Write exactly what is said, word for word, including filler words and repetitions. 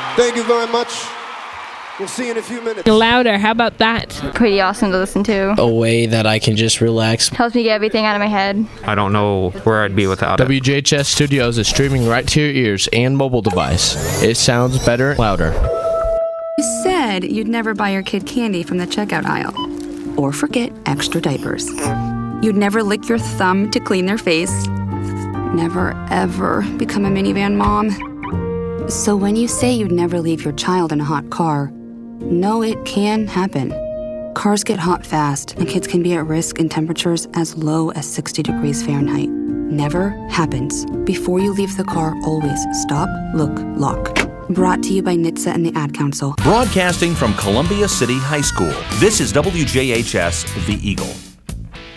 Thank you very much. We'll see you in a few minutes. Louder, how about that? Pretty awesome to listen to. A way that I can just relax. Helps me get everything out of my head. I don't know where I'd be without it. W J H S Studios is streaming right to your ears and mobile device. It sounds better, louder. You said you'd never buy your kid candy from the checkout aisle. Or forget extra diapers. You'd never lick your thumb to clean their face. Never, ever become a minivan mom. So when you say you'd never leave your child in a hot car, no, it can happen. Cars get hot fast, and kids can be at risk in temperatures as low as sixty degrees Fahrenheit. Never happens. Before you leave the car, always stop, look, lock. Brought to you by N H T S A and the Ad Council. Broadcasting from Columbia City High School, this is W J H S, The Eagle.